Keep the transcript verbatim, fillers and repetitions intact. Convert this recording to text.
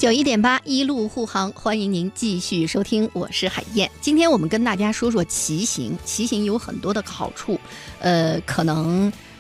九一点八一路护航，欢迎您继续收听，我是海燕。今天我们跟大家说说骑行，骑行有很多的好处，呃，可能